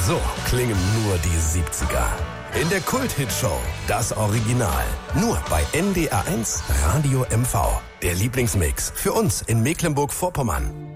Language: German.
So klingen nur die 70er. In der Kult-Hit-Show Das Original. Nur bei NDR1 Radio MV. Der Lieblingsmix für uns in Mecklenburg-Vorpommern.